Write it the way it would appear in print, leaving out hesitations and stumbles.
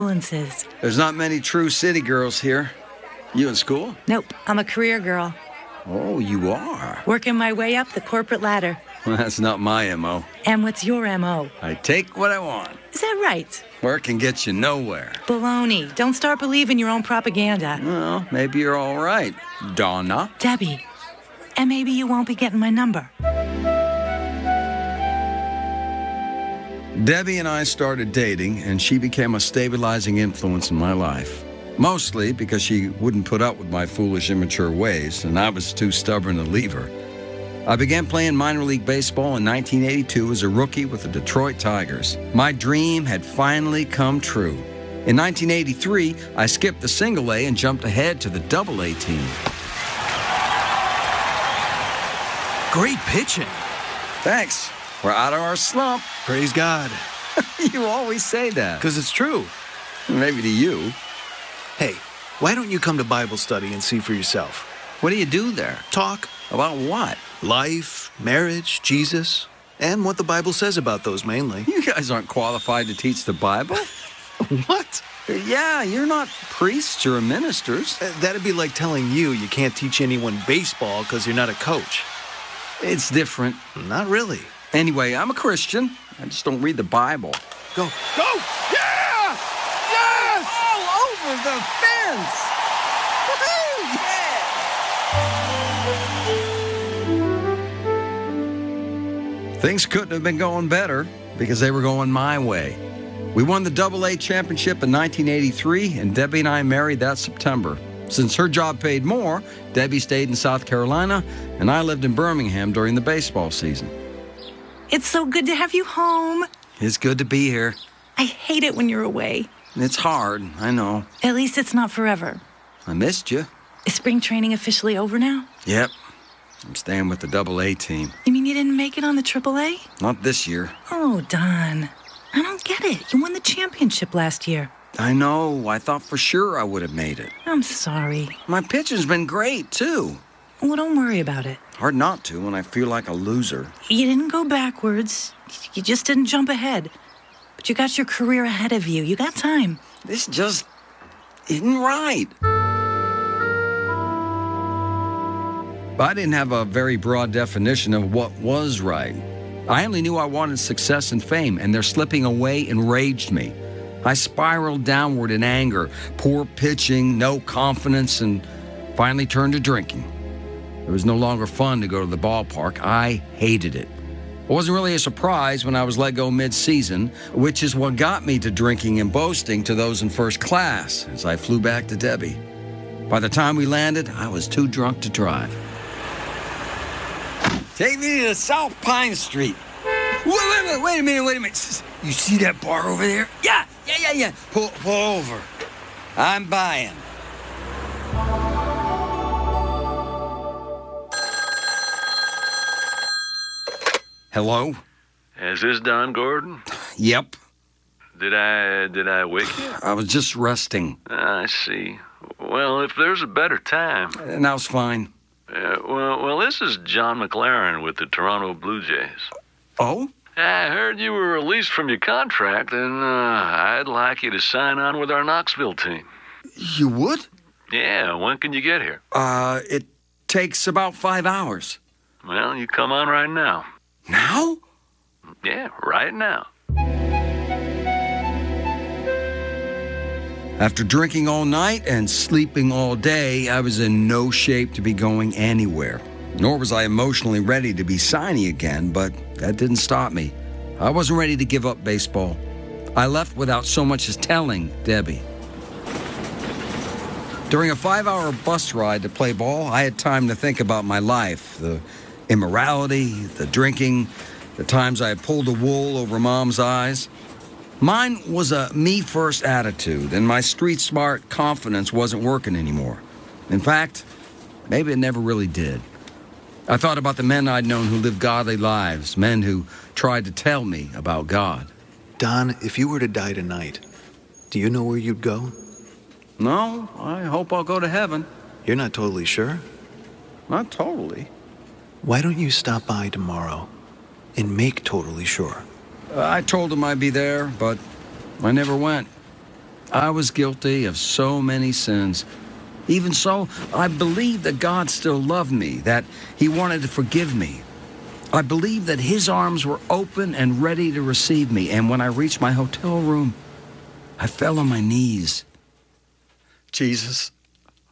influences. There's not many true city girls here. You in school? Nope, I'm a career girl. Oh, you are? Working my way up the corporate ladder. Well, that's not my M.O. And what's your M.O.? I take what I want. Is that right? Work can get you nowhere. Baloney. Don't start believing your own propaganda. Well, maybe you're all right, Donna. Debbie. And maybe you won't be getting my number. Debbie and I started dating, and she became a stabilizing influence in my life. Mostly because she wouldn't put up with my foolish, immature ways, and I was too stubborn to leave her. I began playing minor league baseball in 1982 as a rookie with the Detroit Tigers. My dream had finally come true. In 1983, I skipped the single A and jumped ahead to the double A team. Great pitching. Thanks. We're out of our slump. Praise God. You always say that. Because it's true. Maybe to you. Hey, why don't you come to Bible study and see for yourself? What do you do there? Talk. About what? Life, marriage, Jesus, and what the Bible says about those mainly. You guys aren't qualified to teach the Bible. What? Yeah, you're not priests or ministers. That'd be like telling you can't teach anyone baseball because you're not a coach. It's different. Not really. Anyway, I'm a Christian. I just don't read the Bible. Go. Go! Yeah! Yes! All over the fence! Woohoo! Yeah! Things couldn't have been going better because they were going my way. We won the Double A championship in 1983, and Debbie and I married that September. Since her job paid more, Debbie stayed in South Carolina, and I lived in Birmingham during the baseball season. It's so good to have you home. It's good to be here. I hate it when you're away. It's hard, I know. At least it's not forever. I missed you. Is spring training officially over now? Yep. I'm staying with the Double A team. You mean you didn't make it on the Triple A? Not this year. Oh, Don. I don't get it. You won the championship last year. I know. I thought for sure I would have made it. I'm sorry. My pitching's been great, too. Well, don't worry about it. Hard not to when I feel like a loser. You didn't go backwards. You just didn't jump ahead. But you got your career ahead of you. You got time. This just isn't right. I didn't have a very broad definition of what was right. I only knew I wanted success and fame, and their slipping away enraged me. I spiraled downward in anger, poor pitching, no confidence, and finally turned to drinking. It was no longer fun to go to the ballpark. I hated it. It wasn't really a surprise when I was let go mid-season, which is what got me to drinking and boasting to those in first class as I flew back to Debbie. By the time we landed, I was too drunk to drive. Take me to South Pine Street. Wait a minute. You see that bar over there? Yeah. Pull over. I'm buying. Hello? Is this Don Gordon? Yep. Did I wake you? I was just resting. I see. Well, if there's a better time. Now's fine. Well, this is John McLaren with the Toronto Blue Jays. Oh? I heard you were released from your contract, and I'd like you to sign on with our Knoxville team. You would? Yeah, when can you get here? It takes about 5 hours. Well, you come on right now. Now? Yeah, right now. After drinking all night and sleeping all day, I was in no shape to be going anywhere. Nor was I emotionally ready to be signing again, but that didn't stop me. I wasn't ready to give up baseball. I left without so much as telling Debbie. During a 5-hour bus ride to play ball, I had time to think about my life, the immorality, the drinking, the times I had pulled the wool over Mom's eyes. Mine was a me-first attitude, and my street-smart confidence wasn't working anymore. In fact, maybe it never really did. I thought about the men I'd known who lived godly lives, men who tried to tell me about God. Don, if you were to die tonight, do you know where you'd go? No, I hope I'll go to heaven. You're not totally sure? Not totally. Why don't you stop by tomorrow and make totally sure? I told him I'd be there, but I never went. I was guilty of so many sins. Even so, I believed that God still loved me, that He wanted to forgive me. I believed that His arms were open and ready to receive me, and when I reached my hotel room, I fell on my knees. Jesus,